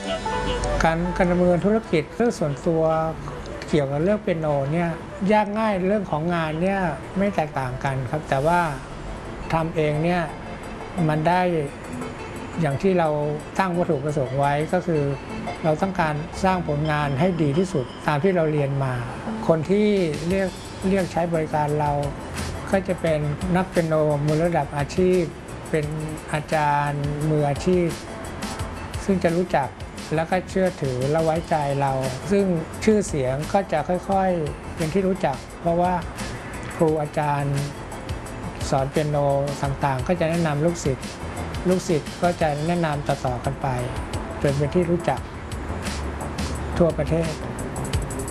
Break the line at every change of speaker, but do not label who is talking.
การดำเนินธุรกิจเรื่องส่วนตัวเกี่ยวกับเรื่องเปียโนเนี่ยยากง่ายเรื่องของงานเนี่ยไม่แตกต่างกันครับแต่ว่าทำเองเนี่ยมันได้อย่างที่เราตั้งวัตถุประสงค์ไว้ก็คือเราต้องการสร้างผลงานให้ดีที่สุดตามที่เราเรียนมาคนที่เรียกใช้บริการเราก็จะเป็นนักเปียโนมือระดับอาชีพเป็นอาจารย์มืออาชีพซึ่งจะรู้จักแล้วก็เชื่อถือและไว้ใจเราซึ่งชื่อเสียงก็จะค่อยๆเป็นที่รู้จักเพราะว่าครูอาจารย์สอนเปียโนต่างๆก็จะแนะนำลูกศิษย์ก็จะแนะนำต่อๆกันไปจนเป็นที่รู้จักทั่วประเทศ